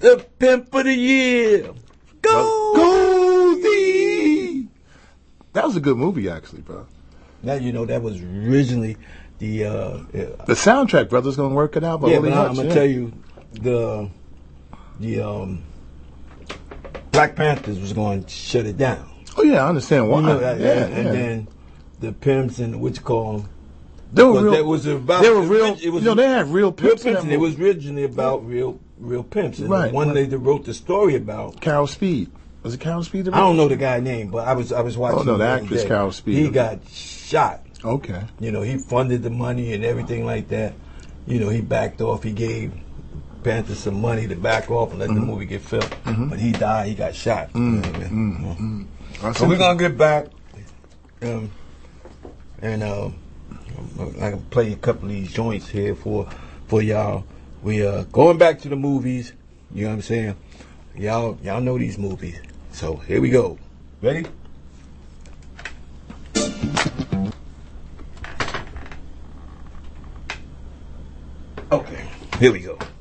The Pimp of the Year. Goldie. That was a good movie, actually, bro. Now you know that was originally the soundtrack. Brother's gonna work it out. But I'm gonna tell you the Black Panthers was going to shut it down. Oh yeah, I understand why. You know that, and then the pimps and what you call them. They were real. That was about. They were real. It was, they had real pimps. It was originally about real pimps. And right. The one lady that wrote the story about Carol Speed. Was it Carol Speed? I don't know the guy's name, but I was watching. Oh no, the actress Carol Speed. He got shot. Okay. You know, he funded the money and everything like that. You know, he backed off. He gave Panthers some money to back off and let the movie get filmed. But he died. He got shot. You know what I mean? So we're gonna get back, and I can play a couple of these joints here for y'all. We going back to the movies. You know what I'm saying? Y'all know these movies. So here we go. Ready? Okay, here we go.